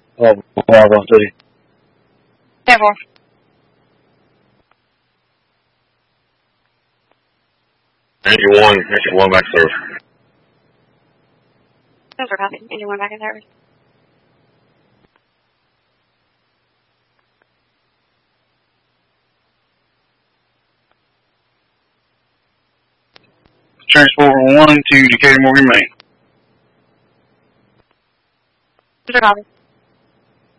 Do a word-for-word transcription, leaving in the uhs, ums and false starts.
Oh, Bravo three. ten four. Engine one, engine one back service. Those are copy. Engine one back in service. Transport one to Decatur Morgan, Maine. Those are copy.